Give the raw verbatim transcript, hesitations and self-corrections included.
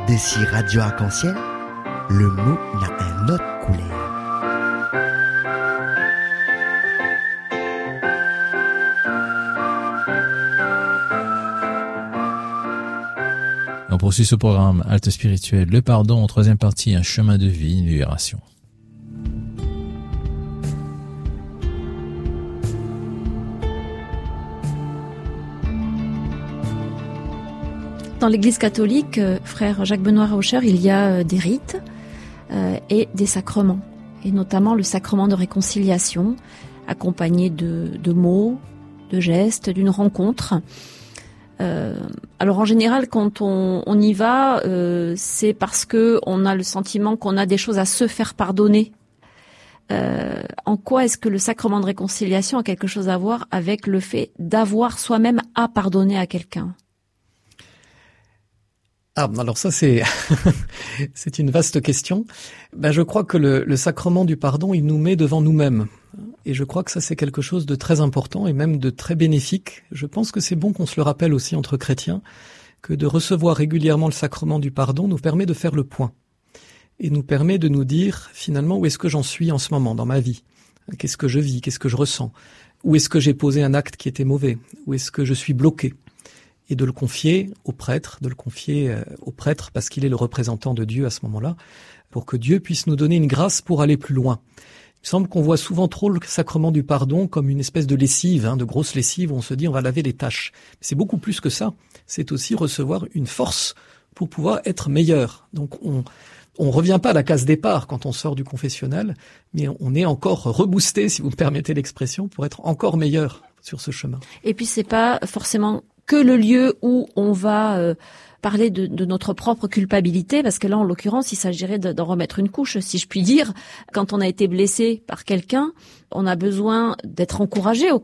D'ici Radio Arc-en-Ciel, le mot n'a un autre couleur. On poursuit ce programme Halte Spirituelle, le pardon en troisième partie, un chemin de vie, une libération. Dans l'Église catholique, euh, frère Jacques-Benoît Rauscher, il y a euh, des rites euh, et des sacrements, et notamment le sacrement de réconciliation, accompagné de, de mots, de gestes, d'une rencontre. Euh, alors en général, quand on, on y va, euh, c'est parce que on a le sentiment qu'on a des choses à se faire pardonner. Euh, en quoi est-ce que le sacrement de réconciliation a quelque chose à voir avec le fait d'avoir soi-même à pardonner à quelqu'un ? Ah, alors ça c'est c'est une vaste question. Ben je crois que le, le sacrement du pardon, il nous met devant nous-mêmes, et je crois que ça c'est quelque chose de très important et même de très bénéfique. Je pense que c'est bon qu'on se le rappelle aussi entre chrétiens, que de recevoir régulièrement le sacrement du pardon nous permet de faire le point et nous permet de nous dire finalement où est-ce que j'en suis en ce moment dans ma vie, qu'est-ce que je vis, qu'est-ce que je ressens, où est-ce que j'ai posé un acte qui était mauvais, où est-ce que je suis bloqué. Et de le confier au prêtre, de le confier au prêtre parce qu'il est le représentant de Dieu à ce moment-là, pour que Dieu puisse nous donner une grâce pour aller plus loin. Il me semble qu'on voit souvent trop le sacrement du pardon comme une espèce de lessive, hein, de grosse lessive où on se dit on va laver les taches. C'est beaucoup plus que ça. C'est aussi recevoir une force pour pouvoir être meilleur. Donc on on revient pas à la case départ quand on sort du confessionnal, mais on est encore reboosté, si vous me permettez l'expression, pour être encore meilleur sur ce chemin. Et puis c'est pas forcément que le lieu où on va euh, parler de, de notre propre culpabilité, parce que là, en l'occurrence, il s'agirait de, d'en remettre une couche, si je puis dire. Quand on a été blessé par quelqu'un, on a besoin d'être encouragé au,